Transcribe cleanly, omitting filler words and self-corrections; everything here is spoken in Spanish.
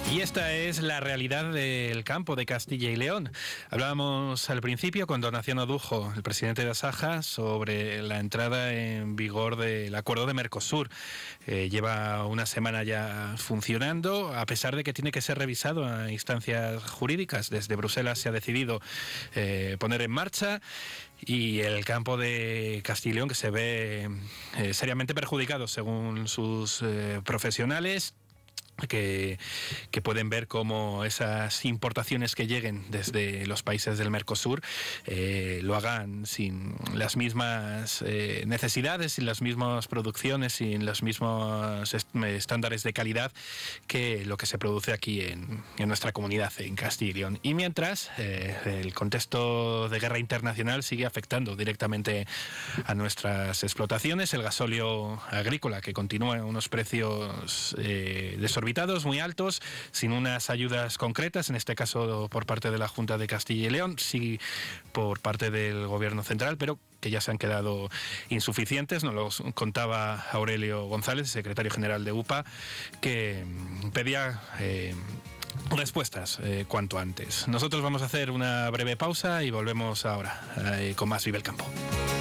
Y esta es la realidad del campo de Castilla y León. Hablábamos al principio con Donación Odujo, el presidente de Asaja, sobre la entrada en vigor del acuerdo de Mercosur. Lleva una semana ya funcionando, a pesar de que tiene que ser revisado a instancias jurídicas. Desde Bruselas se ha decidido poner en marcha, y el campo de Castilla y León, que se ve seriamente perjudicado según sus profesionales, que pueden ver cómo esas importaciones que lleguen desde los países del Mercosur lo hagan sin las mismas necesidades, sin las mismas producciones, sin los mismos estándares de calidad que lo que se produce aquí en nuestra comunidad, en Castilla y León. Y mientras, el contexto de guerra internacional sigue afectando directamente a nuestras explotaciones. El gasóleo agrícola, que continúa en unos precios desorbitados, muy altos, sin unas ayudas concretas, en este caso por parte de la Junta de Castilla y León, sí por parte del Gobierno central, pero que ya se han quedado insuficientes. Nos lo contaba Aurelio González, secretario general de UPA, que pedía respuestas cuanto antes. Nosotros vamos a hacer una breve pausa y volvemos ahora con más Vive el Campo.